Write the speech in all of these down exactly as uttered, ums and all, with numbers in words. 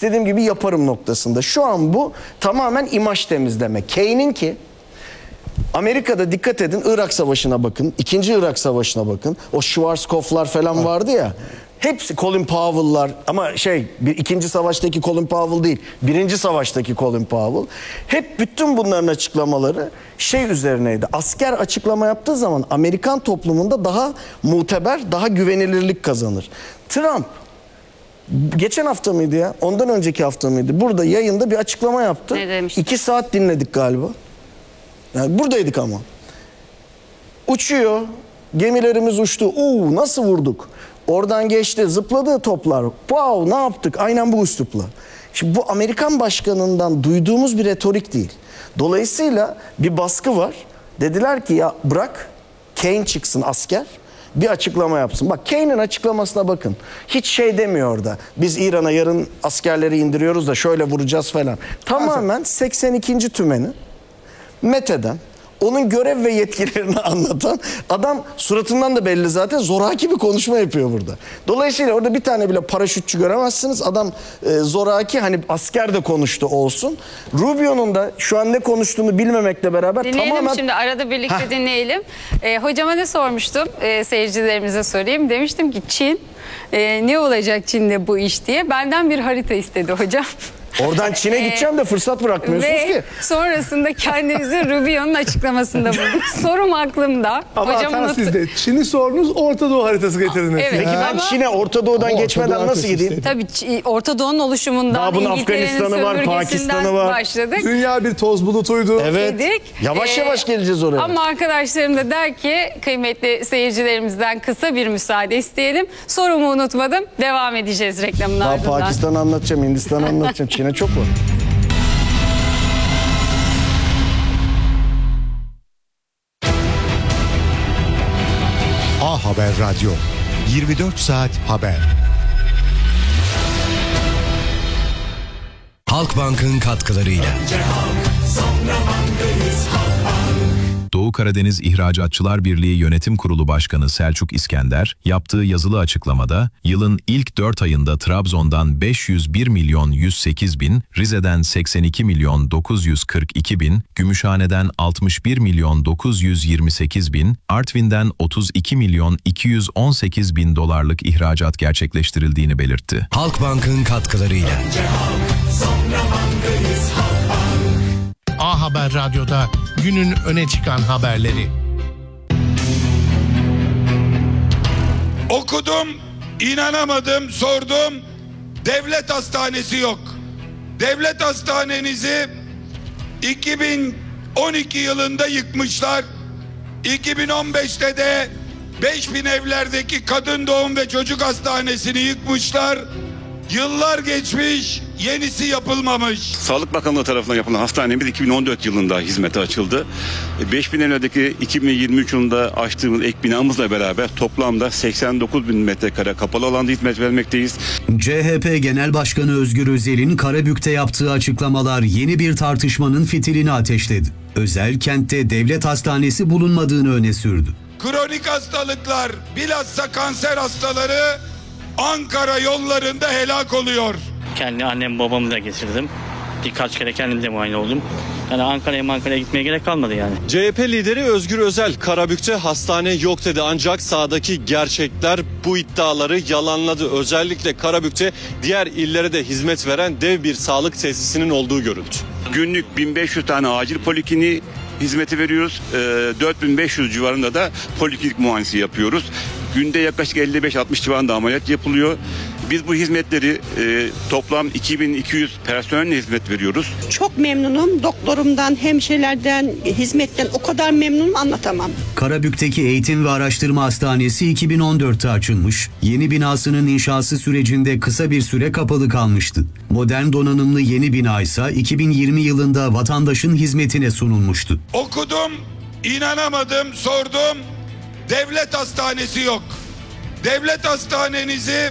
istediğim gibi yaparım noktasında. Şu an bu tamamen imaj temizleme. Kane'in ki Amerika'da dikkat edin, Irak Savaşı'na bakın, İkinci Irak Savaşı'na bakın. O Schwarzkopf'lar falan vardı ya. Hepsi Colin Powell'lar ama şey bir, ikinci savaştaki Colin Powell değil, birinci savaştaki Colin Powell. Hep bütün bunların açıklamaları şey üzerineydi. Asker açıklama yaptığı zaman Amerikan toplumunda daha muteber, daha güvenilirlik kazanır. Trump geçen hafta mıydı ya? Ondan önceki hafta mıydı? Burada yayında bir açıklama yaptı. Ne demişti? İki saat dinledik galiba. Yani buradaydık ama. Uçuyor. Gemilerimiz uçtu. Uuu nasıl vurduk? Oradan geçti. Zıpladığı toplar. Wow ne yaptık? Aynen bu üslupla. Şimdi bu Amerikan başkanından duyduğumuz bir retorik değil. Dolayısıyla bir baskı var. Dediler ki ya bırak Kane çıksın asker. Bir açıklama yapsın. Bak Kane'in açıklamasına bakın. Hiç şey demiyor orada. Biz İran'a yarın askerleri indiriyoruz da şöyle vuracağız falan. Tamamen seksen ikinci tümeni metheden, onun görev ve yetkilerini anlatan adam, suratından da belli zaten, zoraki bir konuşma yapıyor burada. Dolayısıyla orada bir tane bile paraşütçü göremezsiniz. Adam e, zoraki, hani asker de konuştu olsun. Rubio'nun da şu an ne konuştuğunu bilmemekle beraber dinleyelim tamamen... Şimdi arada birlikte Heh. dinleyelim. E, hocama ne sormuştum? E, seyircilerimize sorayım. Demiştim ki Çin, e, ne olacak Çin'de bu iş diye. Benden bir harita istedi hocam. Oradan Çin'e gideceğim de fırsat bırakmıyorsunuz Ve ki. sonrasında kendinizi Rubio'nun açıklamasında bulduk. Sorum aklımda. Ama Hocam hata unuttu. sizde. Çin'i sordunuz, Orta Doğu haritası getirdiniz. Evet. Peki ben Ama- Çin'e Orta Doğu'dan Ama Orta geçmeden Doğu nasıl haritası gideyim? işte. Tabii Ç- Orta Doğu'nun oluşumundan, Daha bunun İngiltere'nin Afganistan'ı var, sömürgesinden Pakistan'ı var. başladık. Dünya bir toz bulutuydu. Evet. Dedik. Yavaş Ee, yavaş geleceğiz oraya. Ama arkadaşlarım da der ki kıymetli seyircilerimizden kısa bir müsaade isteyelim. Sorumu unutmadım. Devam edeceğiz reklamın Daha ardından. Pakistan'ı anlatacağım, Hindistan'ı anlatacağım. Çin'e çok var. A Haber Radyo, yirmi dört saat haber. Halkbank'ın katkılarıyla. Doğu Karadeniz İhracatçılar Birliği Yönetim Kurulu Başkanı Selçuk İskender, yaptığı yazılı açıklamada, yılın ilk dört ayında Trabzon'dan beş yüz bir milyon yüz sekiz bin, Rize'den seksen iki milyon dokuz yüz kırk iki bin, Gümüşhane'den altmış bir milyon dokuz yüz yirmi sekiz bin, Artvin'den otuz iki milyon iki yüz on sekiz bin dolarlık ihracat gerçekleştirildiğini belirtti. Halkbank'ın katkılarıyla. A Haber Radyo'da günün öne çıkan haberleri. Okudum, inanamadım, sordum. Devlet hastanesi yok. Devlet hastanenizi iki bin on iki yılında yıkmışlar. iki bin on beşte de beş bin evlerdeki kadın doğum ve çocuk hastanesini yıkmışlar. Yıllar geçmiş, yenisi yapılmamış. Sağlık Bakanlığı tarafından yapılan hastanemiz iki bin on dört yılında hizmete açıldı. beş bin evlerdeki iki bin yirmi üç yılında açtığımız ek binamızla beraber toplamda seksen dokuz bin metrekare kapalı alanda hizmet vermekteyiz. C H P Genel Başkanı Özgür Özel'in Karabük'te yaptığı açıklamalar yeni bir tartışmanın fitilini ateşledi. Özel, kentte devlet hastanesi bulunmadığını öne sürdü. Kronik hastalıklar, bilhassa kanser hastaları Ankara yollarında helak oluyor. Kendi annem babamı da getirdim. Birkaç kere kendim de muayene oldum. Yani Ankara'ya Ankara'ya gitmeye gerek kalmadı yani. C H P lideri Özgür Özel, Karabük'te hastane yok dedi ancak sahadaki gerçekler bu iddiaları yalanladı. Özellikle Karabük'te diğer illere de hizmet veren dev bir sağlık tesisinin olduğu görüldü. Günlük bin beş yüz tane acil polikliniği hizmeti veriyoruz. E, dört bin beş yüz civarında da poliklinik muayenesi yapıyoruz. Günde yaklaşık elli beş altmış civarında ameliyat yapılıyor. Biz bu hizmetleri e, toplam iki bin iki yüz personelle hizmet veriyoruz. Çok memnunum. Doktorumdan, hemşirelerden, hizmetten o kadar memnunum anlatamam. Karabük'teki Eğitim ve Araştırma Hastanesi iki bin on dörtte açılmış, yeni binasının inşası sürecinde kısa bir süre kapalı kalmıştı. Modern donanımlı yeni bina ise iki bin yirmi yılında vatandaşın hizmetine sunulmuştu. Okudum, inanamadım, sordum. Devlet hastanesi yok. Devlet hastanenizi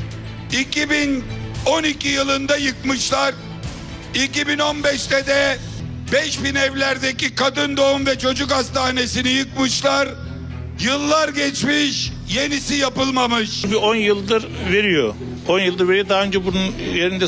iki bin on iki yılında yıkmışlar. iki bin on beşte de beş bin evlerdeki kadın doğum ve çocuk hastanesini yıkmışlar. Yıllar geçmiş, yenisi yapılmamış. on yıldır veriyor. on yıldır veriyor. Daha önce bunun yerinde